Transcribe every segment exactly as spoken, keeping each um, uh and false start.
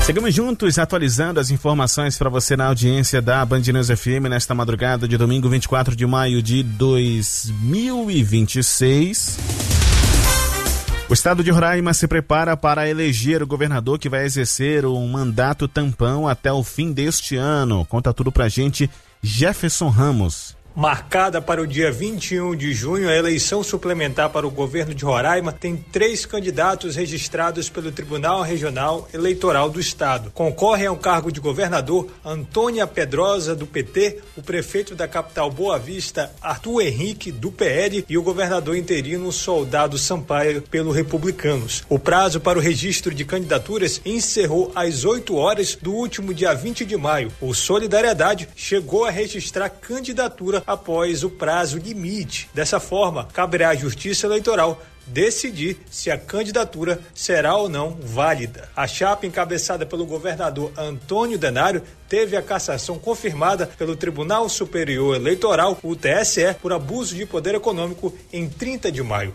Chegamos juntos atualizando as informações para você na audiência da Band News F M nesta madrugada de domingo vinte e quatro de maio de dois mil e vinte e seis. O estado de Roraima se prepara para eleger o governador que vai exercer um mandato tampão até o fim deste ano. Conta tudo pra gente, Jefferson Ramos. Marcada para o dia vinte e um de junho, a eleição suplementar para o governo de Roraima tem três candidatos registrados pelo Tribunal Regional Eleitoral do Estado. Concorrem ao cargo de governador Antônia Pedrosa, do P T, o prefeito da capital Boa Vista, Arthur Henrique, do P L, e o governador interino Soldado Sampaio, pelo Republicanos. O prazo para o registro de candidaturas encerrou às oito horas do último dia vinte de maio. O Solidariedade chegou a registrar candidatura após o prazo limite. Dessa forma, caberá à Justiça Eleitoral decidir se a candidatura será ou não válida. A chapa encabeçada pelo governador Antônio Denário teve a cassação confirmada pelo Tribunal Superior Eleitoral, o T S E, por abuso de poder econômico em trinta de maio.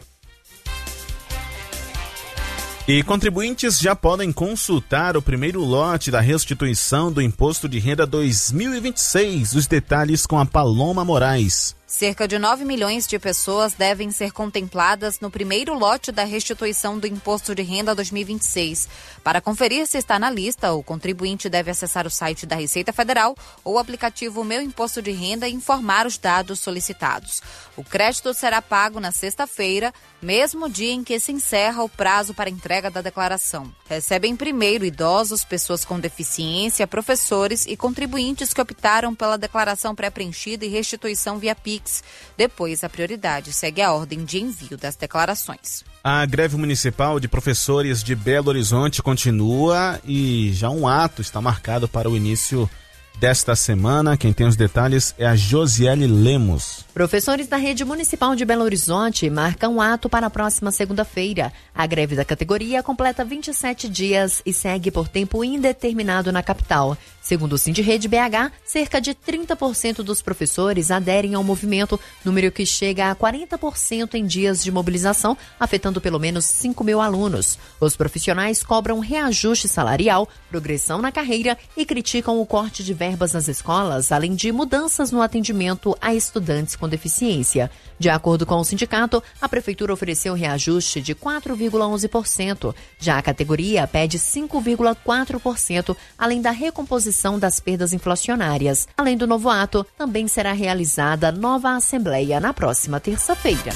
E contribuintes já podem consultar o primeiro lote da restituição do Imposto de Renda dois mil e vinte e seis. Os detalhes com a Paloma Moraes. Cerca de nove milhões de pessoas devem ser contempladas no primeiro lote da restituição do Imposto de Renda dois mil e vinte e seis. Para conferir se está na lista, o contribuinte deve acessar o site da Receita Federal ou o aplicativo Meu Imposto de Renda e informar os dados solicitados. O crédito será pago na sexta-feira, mesmo dia em que se encerra o prazo para entrega da declaração. Recebem primeiro idosos, pessoas com deficiência, professores e contribuintes que optaram pela declaração pré-preenchida e restituição via Pix. Depois, a prioridade segue a ordem de envio das declarações. A greve municipal de professores de Belo Horizonte continua e já um ato está marcado para o início desta semana. Quem tem os detalhes é a Josiele Lemos. Professores da rede municipal de Belo Horizonte marcam um ato para a próxima segunda-feira. A greve da categoria completa vinte e sete dias e segue por tempo indeterminado na capital. Segundo o Sindirrede B H, cerca de trinta por cento dos professores aderem ao movimento, número que chega a quarenta por cento em dias de mobilização, afetando pelo menos cinco mil alunos. Os profissionais cobram reajuste salarial, progressão na carreira e criticam o corte de verbas nas escolas, além de mudanças no atendimento a estudantes com deficiência. De acordo com o sindicato, a prefeitura ofereceu reajuste de quatro vírgula onze por cento. Já a categoria pede cinco vírgula quatro por cento, além da recomposição das perdas inflacionárias. Além do novo ato, também será realizada nova assembleia na próxima terça-feira.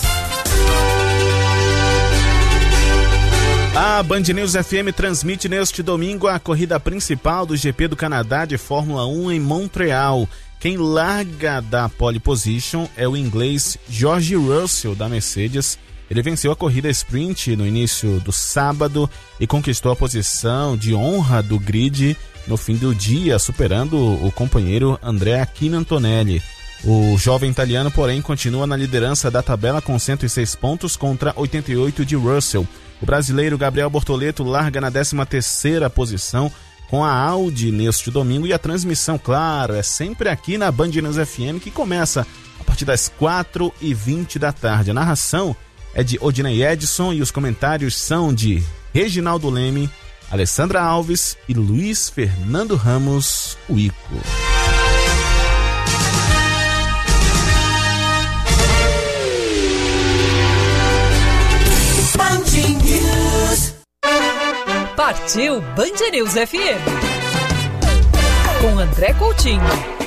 A Band News F M transmite neste domingo a corrida principal do G P do Canadá de Fórmula um em Montreal. Quem larga da pole position é o inglês George Russell, da Mercedes. Ele venceu a corrida sprint no início do sábado e conquistou a posição de honra do grid no fim do dia, superando o companheiro Andrea Aquino Antonelli. O jovem italiano, porém, continua na liderança da tabela com cento e seis pontos contra oitenta e oito de Russell. O brasileiro Gabriel Bortoleto larga na décima terceira posição com a Audi neste domingo, e a transmissão, claro, é sempre aqui na Band News F M, que começa a partir das quatro e vinte da tarde. A narração é de Odinei Edson e os comentários são de Reginaldo Leme, Alessandra Alves e Luiz Fernando Ramos, o Ico. Partiu Band News F M com André Coutinho.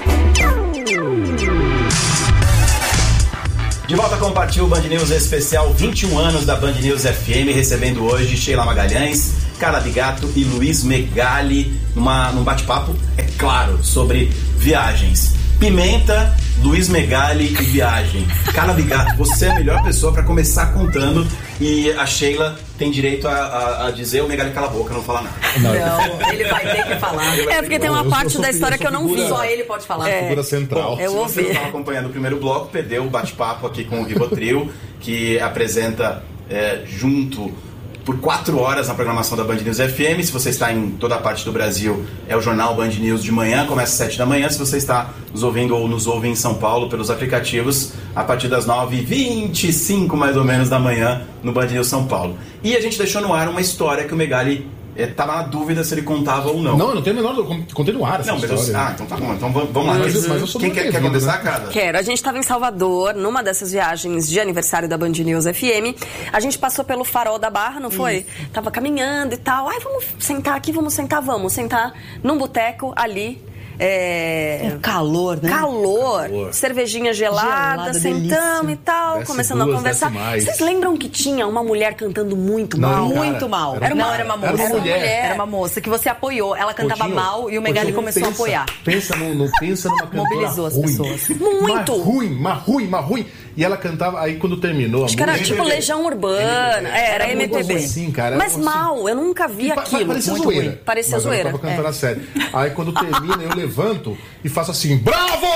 De volta com o Partiu Band News especial vinte e um anos da Band News F M, recebendo hoje Sheila Magalhães, Carla Bigato e Luiz Megali numa, num bate-papo, é claro, sobre viagens. Pimenta, Luiz Megali e viagem. Carla Bigato, você é a melhor pessoa para começar contando, e a Sheila tem direito a, a, a dizer: o Megali cala a boca, não fala nada. Não, não, ele vai ter que falar. É porque tem uma eu parte sou, da sou, história que eu não figura, vi. Só ele pode falar. É. Figura central. Bom, eu se ouvi. você estava acompanhando o primeiro bloco, perdeu o bate-papo aqui com o Rivotril, que apresenta é, junto por quatro horas na programação da Band News F M. Se você está em toda a parte do Brasil, é o jornal Band News de manhã, começa às sete da manhã. Se você está nos ouvindo ou nos ouve em São Paulo pelos aplicativos, a partir das nove e vinte e cinco mais ou menos da manhã no Band News São Paulo. E a gente deixou no ar uma história que o Megali é, tava na dúvida se ele contava ou não. Não, eu não tenho a menor... Contei no ar essa não, história. Eu, ah, então tá bom. Então vamos, vamos lá. Mas, mas, mas eu sou Quem quer, quer começar, né? cara? Quero. A gente estava em Salvador, numa dessas viagens de aniversário da Band News F M. A gente passou pelo Farol da Barra, não foi? Isso. Tava caminhando e tal. Ai, vamos sentar aqui, vamos sentar, vamos. Sentar num boteco ali. É... Um calor, né? Calor, calor. Cervejinha gelada, gelada sentamos e tal, desce começando duas, a conversar. Vocês lembram que tinha uma mulher cantando muito não, mal? cara, muito mal. Era era uma, não, era uma moça. Era uma mulher. Era uma moça que você apoiou. Ela cantava Coutinho, mal e o Megali Coutinho, começou pensa, a apoiar. Pensa, no, no, pensa numa cantora Mobilizou as ruim. pessoas. Muito! Mas ruim, mas ruim, mas ruim. E ela cantava, aí quando terminou a Acho que era tipo Legião Urbana, é, era M P B. Assim, cara, mas assim, mal, eu nunca vi pa, aquilo. Parecia muito zoeira. Ruim. Parecia mas zoeira. Eu tava cantando é. a série. Aí quando termina, eu levanto e faço assim, bravo!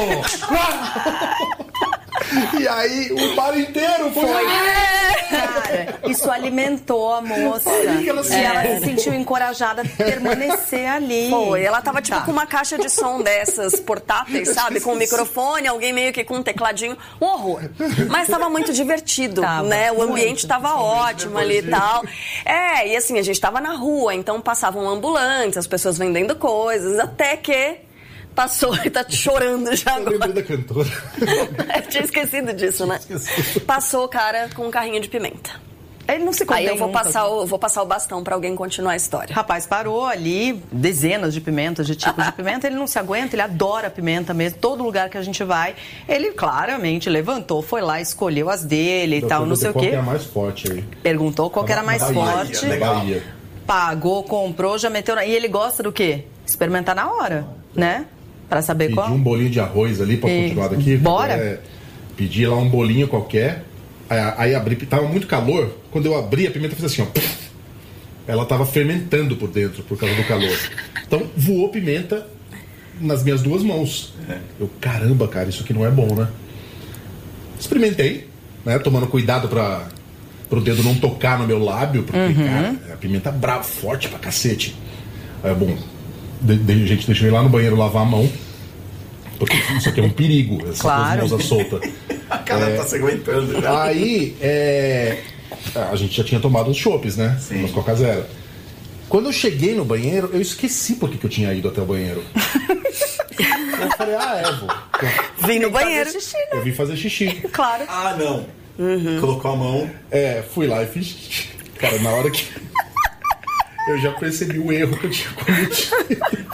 E aí o bar inteiro foi... foi. Cara, isso alimentou a moça. Que ela e ela se sentiu encorajada a permanecer ali. Foi, ela tava tipo tá. com uma caixa de som dessas portáteis, sabe? Com um microfone, alguém meio que com um tecladinho. Um horror. Mas tava muito divertido, tava, né? O ambiente muito, tava ótimo ali e tal. É, e assim, a gente tava na rua, então passavam ambulantes, as pessoas vendendo coisas, até que... Passou e tá chorando já agora. Eu lembrei da cantora. Eu tinha esquecido disso, né? Passou o cara com um carrinho de pimenta. Ele não se contém. Aí eu vou passar, o, vou passar o bastão pra alguém continuar a história. Rapaz, parou ali, dezenas de pimentas, de tipos de pimenta. Ele não se aguenta, ele adora pimenta mesmo. Todo lugar que a gente vai, ele claramente levantou, foi lá, escolheu as dele e eu tal, não sei o quê. Qual que era mais forte aí? Perguntou qual que era mais Bahia, forte. Legal. Pagou, comprou, já meteu... Na... E ele gosta do quê? Experimentar na hora, né? Pra saber pedi qual. Pedi um bolinho de arroz ali pra e... continuar daqui. Bora. É, pedi lá um bolinho qualquer. Aí, aí abri, tava muito calor. Quando eu abri, a pimenta fez assim, ó. Ela tava fermentando por dentro por causa do calor. Então voou pimenta nas minhas duas mãos. Eu, caramba, cara, isso aqui não é bom, né? Experimentei, né? Tomando cuidado pra, pro dedo não tocar no meu lábio, porque, uhum. cara, a pimenta brava, forte pra cacete. Aí, bom. De, de, gente, deixa eu ir lá no banheiro lavar a mão. Porque isso aqui é um perigo, essa claro. coisa solta. A cara é, tá se aguentando já. Aí, é, a gente já tinha tomado uns chopes, né? Sim. Umas Coca Zero. Quando eu cheguei no banheiro, eu esqueci por que eu tinha ido até o banheiro. Eu falei, ah, é, vou. Eu, vim no banheiro. Xixi, né? Eu vim fazer xixi. Claro. Ah, não. Uhum. Colocou a mão. É, fui lá e fiz xixi. Cara, na hora que... eu já percebi o erro que eu tinha cometido.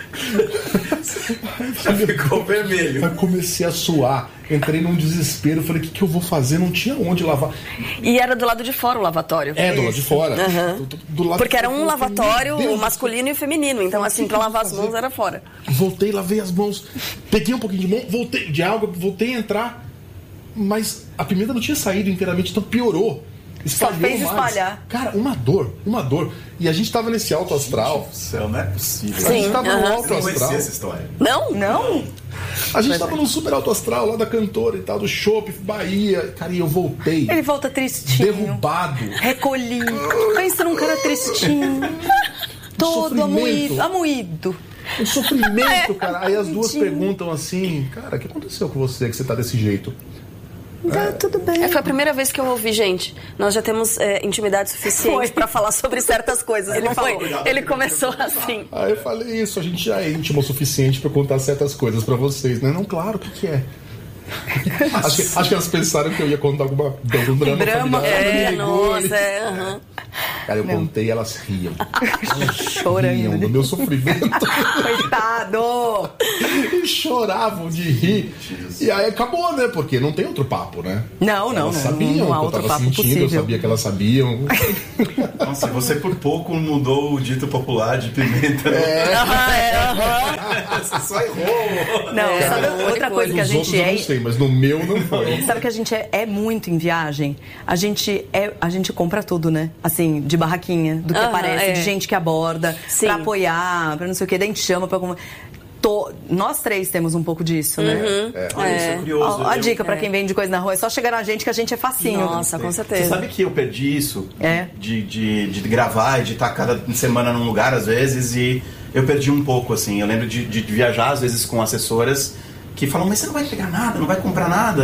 Já ficou vermelho. Aí comecei a suar, entrei num desespero, falei, o que, que eu vou fazer? Não tinha onde lavar. E era do lado de fora o lavatório. É, do lado de fora. Uhum. Do, do lado Porque de era um lavatório Deus, masculino e feminino, então assim, pra lavar as mãos era fora. Voltei, lavei as mãos, peguei um pouquinho de mão, voltei de água, voltei a entrar, mas a pimenta não tinha saído inteiramente, então piorou. Só fez mais. espalhar. Cara, uma dor, uma dor. E a gente tava nesse alto astral. Gente do céu, não é possível. Sim, a gente tava uh-huh. no alto Eu não astral. conhecia essa história. Não? Não. A gente tava num super alto astral lá da cantora e tal, do Chopp, Bahia. Cara, e eu voltei. Ele volta tristinho. Derrubado. Recolhido. Pensa num cara tristinho. Todo amoído. Amoído. Um sofrimento, cara. Aí as duas perguntam assim, cara, o que aconteceu com você que você tá desse jeito? Tá, tudo bem. É, foi a primeira vez que eu ouvi, gente. Nós já temos é, intimidade suficiente pra falar sobre certas coisas. Ele, falou, ele começou assim. Aí eu falei isso, a gente já é íntimo o suficiente pra contar certas coisas pra vocês, né? Não, claro, o que que é? acho, que, acho que elas pensaram que eu ia contar alguma, algum drama. drama familiar, é, nossa, e... é. Uhum. Cara, eu contei e elas riam. Chorando. Riam do meu sofrimento. Coitado! E choravam de rir. E aí acabou, né? Porque não tem outro papo, né? Não, não, elas não. sabiam não há que eu outro tava papo sentindo, possível. eu sabia que elas sabiam. Nossa, você por pouco mudou o dito popular de pimenta. É. Você só errou. Não, É, sabe é, outra coisa que a Nos gente outros eu é. não sei, mas no meu não foi. Sabe que a gente é, é muito em viagem? A gente, é, a gente compra tudo, né? Assim, de barraquinha, do que Aham, aparece, é. de gente que aborda, Sim. pra apoiar, pra não sei o que, daí a gente chama pra... Tô, nós três temos um pouco disso, né? Uhum. É, olha, É. isso é curioso. Ó, a Eu- dica pra quem vende coisa na rua é só chegar na gente que a gente é facinho. Nossa, com Você certeza. sabe que eu perdi isso? É. De, de, de gravar e de estar cada semana num lugar, às vezes, e eu perdi um pouco, assim. Eu lembro de, de viajar, às vezes, com assessoras que falam, mas você não vai pegar nada, não vai comprar nada.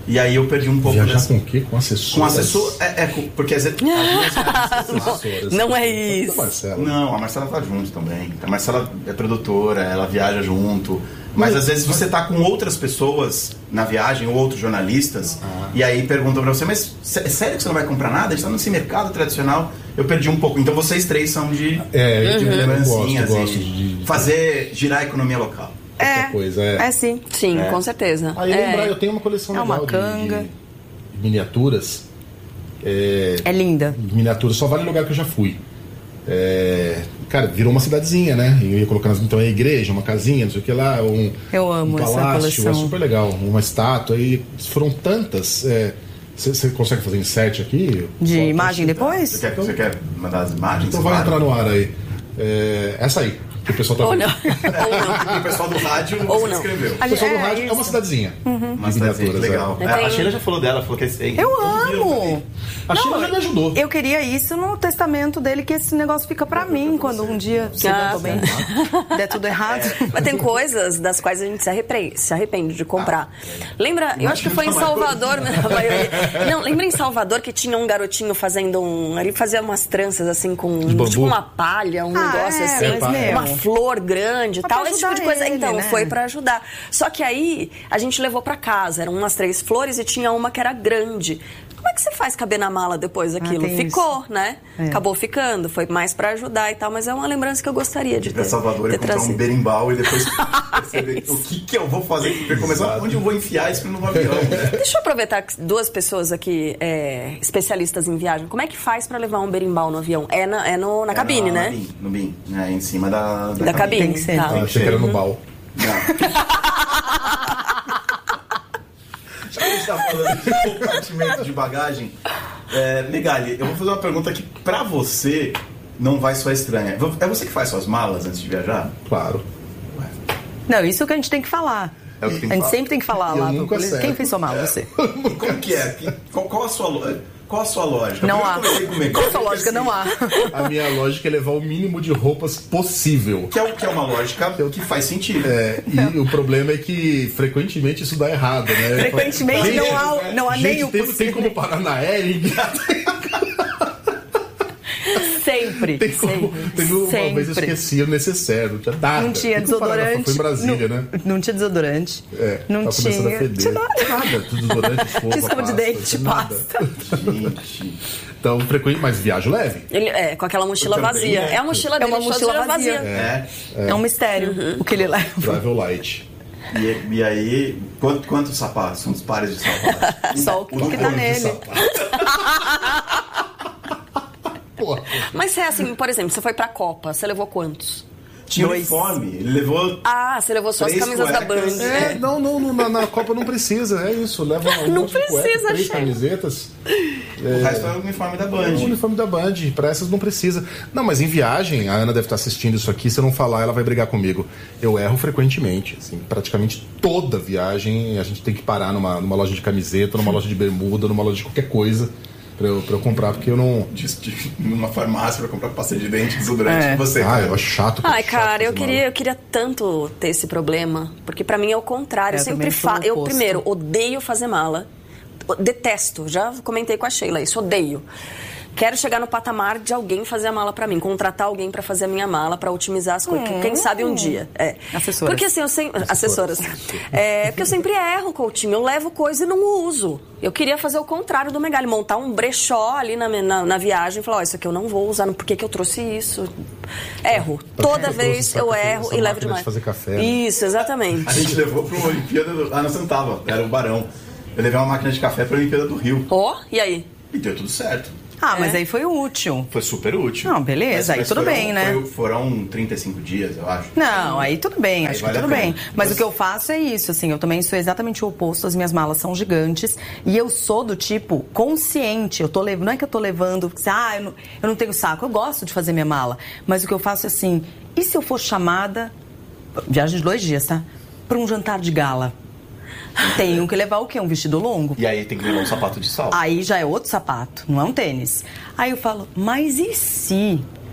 E aí eu perdi um pouco... Viajar dessa... com o quê? Com assessor? Com assessor... É, é porque às vezes... Não, não é isso. Não, a Marcela tá junto também. A Marcela é produtora, ela viaja junto. Mas às vezes você tá com outras pessoas na viagem, ou outros jornalistas, ah. e aí perguntam pra você, mas é sério que você não vai comprar nada? A gente tá nesse mercado tradicional. Eu perdi um pouco. Então vocês três são de, é, de uhum. lembrancinhas eu gosto, eu gosto e de... fazer girar a economia local. É, coisa, é. é sim, sim, é. com certeza. Aí é. lembrar, eu tenho uma coleção é legal uma canga. De, de miniaturas. É, é linda. Miniaturas, só vale lugar que eu já fui. É, cara, virou uma cidadezinha, né? Eu ia colocando então uma igreja, uma casinha, não sei o que lá, um, eu amo um palácio, essa coleção. É super legal, uma estátua. E foram tantas. Você é, consegue fazer insert aqui? De Pode imagem depois? Você quer, você quer mandar as imagens? Então vai entrar no ar aí. É, essa aí. Que o pessoal tá Ou não. Ou não. O pessoal do rádio Ou não escreveu. O pessoal do rádio é, é uma cidadezinha. Uhum. Uma cidadezinha, legal. É. A Sheila já falou dela, falou que é. Eu amo! A Sheila já me ajudou. Eu queria isso no testamento dele, que esse negócio fica pra mim quando um dia se ah, bem, der tudo errado. É. Mas tem coisas das quais a gente se arrepende, se arrepende de comprar. Lembra, eu acho que foi em Salvador, né? Não, lembra em Salvador que tinha um garotinho fazendo um. Ele fazia umas tranças assim com tipo uma palha, um ah, negócio é, assim, uma flor grande e tal, esse tipo de coisa. Ele, então, né? foi pra ajudar. Só que aí a gente levou pra casa, eram umas três flores e tinha uma que era grande. Como é que você faz caber na mala depois aquilo? Ah, Ficou, isso. né? É. Acabou ficando, foi mais pra ajudar e tal, mas é uma lembrança que eu gostaria de ter. Pra Salvador e comprar um berimbau e depois perceber o que, que eu vou fazer, pra começar onde eu vou enfiar isso no avião. Né? Deixa eu aproveitar que duas pessoas aqui, é, especialistas em viagem, como é que faz pra levar um berimbau no avião? É na, é no, na é cabine, no, né? No bin, no bin, é em cima da, da, da cabine. cabine. Tem que ser. Tá. Ah, achei que era no bal. Não. Já que a gente tá falando de compartimento de bagagem, é, Megali, eu vou fazer uma pergunta que pra você não vai soar estranha. É você que faz suas malas antes de viajar? Claro. Ué. Não, isso que a gente tem que falar. É o que tem a gente falar. sempre tem que falar eu lá. Nunca Pro... Quem fez sua mala? É. Você. Como que é? Qual, qual a sua lógica? Qual a sua lógica? Não há. Qual a sua lógica? Assim, não há. A minha lógica é levar o mínimo de roupas possível. Que é, que é uma lógica que faz sentido. É, e o problema é que frequentemente isso dá errado, né? Frequentemente gente, não há, não há gente, nem o tem, possível. tem como parar na Ering? Sempre. Tem como, sempre teve uma sempre. vez eu esqueci o necessário, não tinha nada. Não tinha desodorante. Foi em Brasília, não, né? Não tinha desodorante. É, não tava começando tinha. a feder. Tinha nada. Nada, desodorante, escova, escova de pasta, dente, nada. pasta. Gente. Então, frequente, mas viajo leve. Ele, é, com aquela mochila vazia. É. é a mochila dele, é uma mochila vazia. vazia. É, é. é um mistério uhum. o que ele leva. Travel light. E, e aí, quanto, quantos sapatos? Quantos pares de sapatos? Só o que, que tá nele. Mas é assim, por exemplo, você foi pra Copa, você levou quantos? Tinha Dois. uniforme, ele levou. Ah, você levou só as camisas cuecas. da Band. É, É. não, não, não na, na Copa não precisa, é isso. Leva um não monte de precisa, cueca, três achei. camisetas. O é, resto é o uniforme da Band. É o uniforme da Band, pra essas não precisa. Não, mas em viagem, a Ana deve estar assistindo isso aqui, se eu não falar, ela vai brigar comigo. Eu erro frequentemente, assim, praticamente toda viagem a gente tem que parar numa, numa loja de camiseta, numa loja de bermuda, numa loja de qualquer coisa. Pra eu, pra eu comprar, porque eu não... De, de, numa farmácia pra comprar pasta de dente, desodorante, é. você. Ah, cara. eu acho chato. Ai, chato cara, eu queria, eu queria tanto ter esse problema, porque pra mim é o contrário. Eu, eu sempre falo... Eu, primeiro, odeio fazer mala. Detesto. Já comentei com a Sheila isso. Odeio. Quero chegar no patamar de alguém fazer a mala pra mim, contratar alguém pra fazer a minha mala, pra otimizar as coisas. Hum. Quem sabe um dia. É. Assessoras. Porque assim, eu sempre... Assessoras. É, porque eu sempre erro, Coutinho. Eu levo coisa e não uso. Eu queria fazer o contrário do Megali, montar um brechó ali na, na, na viagem e falar, ó, oh, isso aqui eu não vou usar, por que que eu trouxe isso? Erro. Pra Toda vez eu erro e levo demais. De fazer café, né? Isso, exatamente. A gente levou pra uma Olimpíada do... Ah, não, você não tava, era o Barão. Eu levei uma máquina de café pra Olimpíada do Rio. Ó, oh, e aí? E deu tudo certo. Ah, é. mas aí foi útil. Foi super útil. Não, beleza, mas, aí mas tudo foram, bem, né? Foi, foram trinta e cinco dias, eu acho. Não, aí tudo bem, aí acho vale que tudo bem. Mas Você... o que eu faço é isso, assim, eu também sou exatamente o oposto, as minhas malas são gigantes e eu sou do tipo consciente, eu tô levando, não é que eu tô levando, ah, eu não, eu não tenho saco, eu gosto de fazer minha mala, mas o que eu faço é assim, e se eu for chamada, viagem de dois dias, tá? Pra um jantar de gala? Tenho que levar o quê? Um vestido longo? E aí tem que levar um sapato de salto. Aí já é outro sapato, não é um tênis. Aí eu falo, mas e se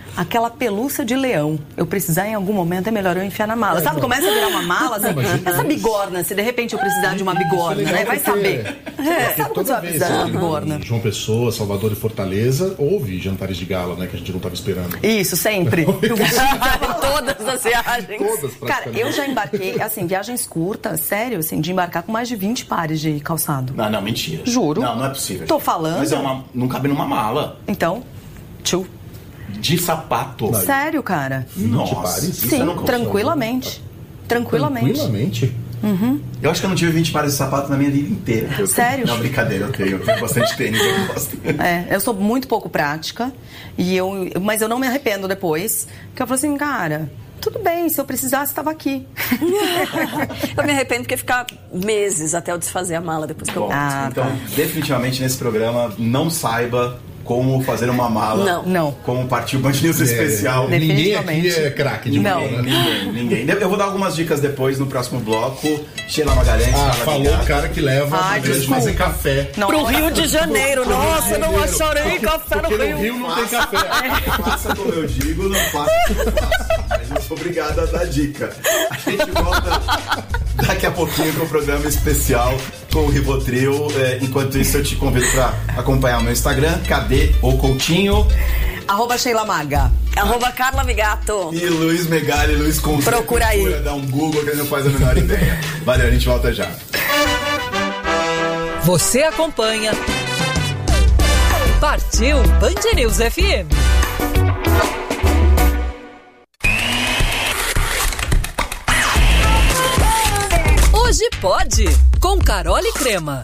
aquela pelúcia de leão. Eu precisar em algum momento, é melhor eu enfiar na mala. É, Sabe, não. começa a virar uma mala, assim, Imagina, essa mas- bigorna, se de repente eu precisar de uma bigorna, Isso é né? legal Vai porque- saber. É, porque sabe quando você toda vai vez precisar de uma em bigorna? João Pessoa, Salvador e Fortaleza, houve jantares de gala, né? Que a gente não estava esperando. Isso, sempre. Todas as viagens. Todas, Cara, praticamente. eu já embarquei, assim, viagens curtas, sério, assim, de embarcar com mais de vinte pares de calçado. Não, não, mentira. Juro. Não, não é possível. Tô falando. Mas é uma, não cabe numa mala. Então, tchu. De sapato. Não. Sério, cara? Nossa. pares? isso Sim, eu não consigo. tranquilamente. Tranquilamente. Tranquilamente. Eu acho que eu não tive vinte pares de sapato na minha vida inteira. Eu Sério? Tenho... Não, brincadeira, eu tenho. Eu tenho bastante tênis, eu gosto. É, eu sou muito pouco prática, e eu, mas eu não me arrependo depois, que eu falo assim, cara, tudo bem, se eu precisasse, estava aqui. Eu me arrependo porque ficar meses até eu desfazer a mala depois que eu Bom, volto. Ah, então, tá. definitivamente nesse programa, não saiba como fazer uma mala. Não. Não. Como partir o Band News especial. É, ninguém aqui Definitivamente. é craque de Não. bola, né? Ninguém, ninguém. Eu vou dar algumas dicas depois no próximo bloco. Sheila Magalhães. Ah, Carla falou Bigato. o cara que leva Ai, pra gente desculpa. fazer café. Não, Pro Rio de Janeiro, Pro Rio de nossa, não Janeiro. acharei café no Porque no Rio. Rio não tem Faça- café. Faça como eu digo, não faça como eu faço. Mas eu sou obrigado a dar dica. A gente volta daqui a pouquinho com o programa especial com o Rivotril. É, enquanto isso, eu te convido para acompanhar o meu Instagram, cadê o Coutinho? Arroba Sheila Maga. Arroba Carla Bigato. E Luiz Megali, Luiz com C. Procura aí. Procura, dá um Google que ele não faz a menor ideia. Valeu, a gente volta já. Você acompanha Partiu Band News F M. Hoje pode, com Carol e Crema.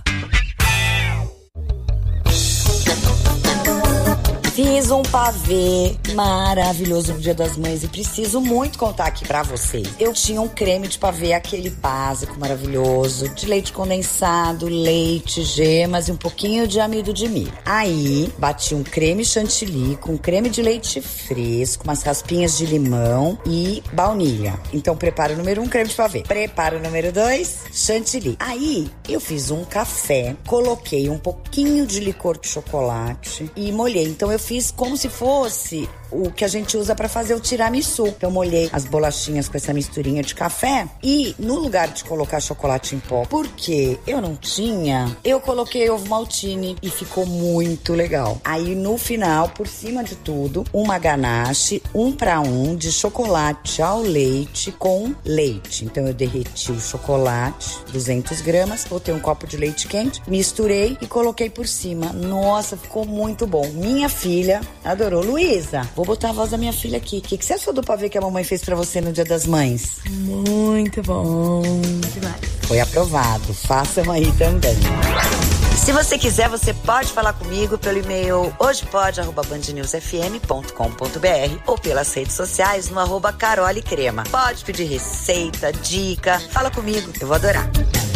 Fiz um pavê maravilhoso no Dia das Mães e preciso muito contar aqui pra vocês. Eu tinha um creme de pavê, aquele básico maravilhoso, de leite condensado, leite, gemas e um pouquinho de amido de milho. Aí, bati um creme chantilly com creme de leite fresco, umas raspinhas de limão e baunilha. Então, preparo número um, creme de pavê. Preparo número dois, chantilly. Aí, eu fiz um café, coloquei um pouquinho de licor de chocolate e molhei. Então, eu fiz como se fosse o que a gente usa pra fazer o tiramisu. Eu molhei as bolachinhas com essa misturinha de café e no lugar de colocar chocolate em pó, porque eu não tinha, eu coloquei ovo maltine e ficou muito legal. Aí no final, por cima de tudo, uma ganache, um pra um de chocolate ao leite com leite. Então eu derreti o chocolate, duzentas gramas, botei um copo de leite quente, misturei e coloquei por cima. Nossa, ficou muito bom. Minha filha adorou. Luísa, vou botar a voz da minha filha aqui. O que, que você achou do pavê que a mamãe fez pra você no Dia das Mães? Muito bom. Foi aprovado. Façam aí também. Se você quiser, você pode falar comigo pelo e-mail hojepode arroba band news f m ponto com ponto b r ou pelas redes sociais no arroba Carol e Crema. Pode pedir receita, dica. Fala comigo, eu vou adorar.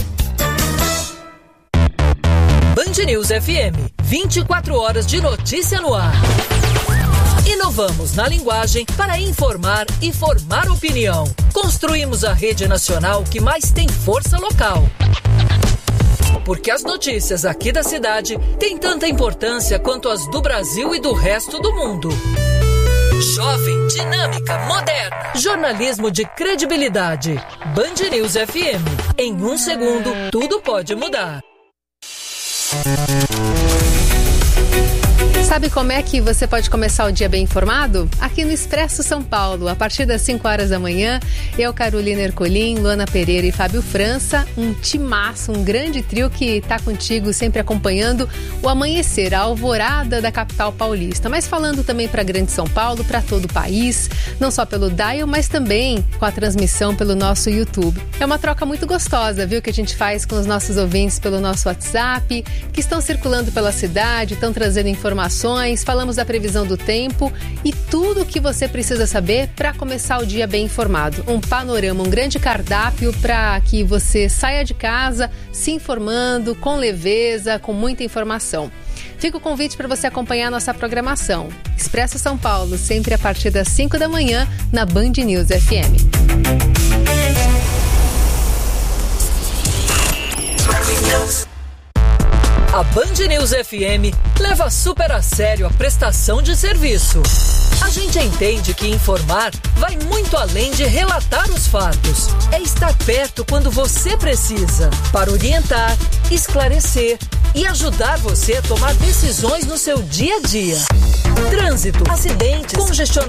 Band News F M, vinte e quatro horas de notícia no ar. Inovamos na linguagem para informar e formar opinião. Construímos a rede nacional que mais tem força local. Porque as notícias aqui da cidade têm tanta importância quanto as do Brasil e do resto do mundo. Jovem, dinâmica, moderna. Jornalismo de credibilidade. Band News F M. Em um segundo, tudo pode mudar. Sabe como é que você pode começar o dia bem informado? Aqui no Expresso São Paulo, a partir das cinco horas da manhã, eu, Carolina Ercolim, Luana Pereira e Fábio França, um timaço, um grande trio que está contigo sempre acompanhando o amanhecer, a alvorada da capital paulista, mas falando também para Grande São Paulo, para todo o país, não só pelo dial, mas também com a transmissão pelo nosso YouTube. É uma troca muito gostosa, viu, que a gente faz com os nossos ouvintes pelo nosso WhatsApp, que estão circulando pela cidade, estão trazendo informações, falamos da previsão do tempo e tudo o que você precisa saber para começar o dia bem informado. Um panorama, um grande cardápio para que você saia de casa se informando com leveza, com muita informação. Fica o convite para você acompanhar a nossa programação. Expresso São Paulo, sempre a partir das cinco da manhã na Band News F M. A Band News F M leva super a sério a prestação de serviço. A gente entende que informar vai muito além de relatar os fatos. É estar perto quando você precisa, para orientar, esclarecer e ajudar você a tomar decisões no seu dia a dia. Trânsito, acidentes, congestionamento